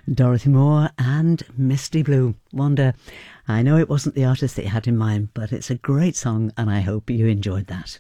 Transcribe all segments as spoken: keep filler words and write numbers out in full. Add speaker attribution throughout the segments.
Speaker 1: Dorothy Moore and Misty Blue. Wonder, I know it wasn't the artist that you had in mind, but it's a great song and I hope you enjoyed that.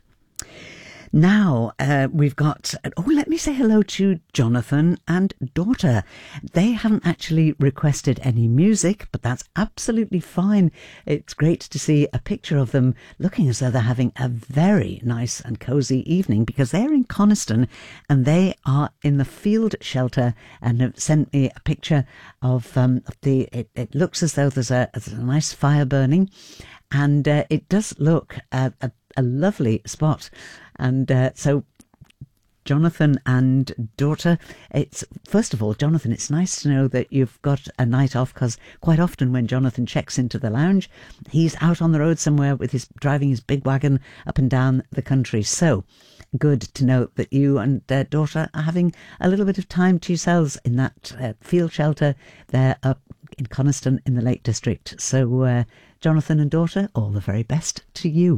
Speaker 1: Now, uh, we've got, oh, let me say hello to Jonathan and daughter. They haven't actually requested any music, but that's absolutely fine. It's great to see a picture of them looking as though they're having a very nice and cosy evening, because they're in Coniston and they are in the field shelter and have sent me a picture of um, the, it, it looks as though there's a, there's a nice fire burning, and uh, it does look uh, a, a lovely spot. And uh, so Jonathan and daughter, it's first of all, Jonathan, it's nice to know that you've got a night off, because quite often when Jonathan checks into the lounge, he's out on the road somewhere with his driving his big wagon up and down the country. So good to know that you and uh, daughter are having a little bit of time to yourselves in that uh, field shelter there up in Coniston in the Lake District. So uh, Jonathan and daughter, all the very best to you.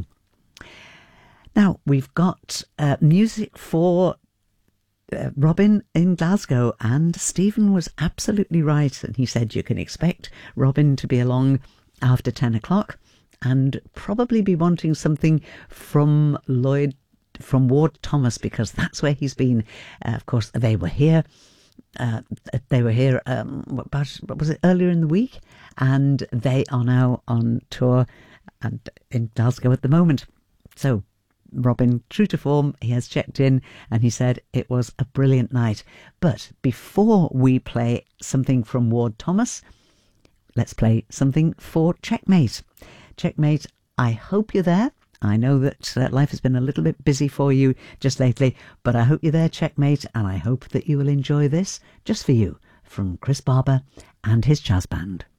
Speaker 1: Now, we've got uh, music for uh, Robin in Glasgow, and Stephen was absolutely right. And he said you can expect Robin to be along after ten o'clock and probably be wanting something from Lloyd, from Ward Thomas, because that's where he's been. Uh, of course, they were here. Uh, they were here, um, what, about, what was it, earlier in the week? And they are now on tour and in Glasgow at the moment. So, Robin, true to form, he has checked in and he said it was a brilliant night. But before we play something from Ward Thomas, let's play something for Checkmate. Checkmate, I hope you're there. I know that uh, life has been a little bit busy for you just lately, but I hope you're there, Checkmate, and I hope that you will enjoy this just for you from Chris Barber and his jazz band.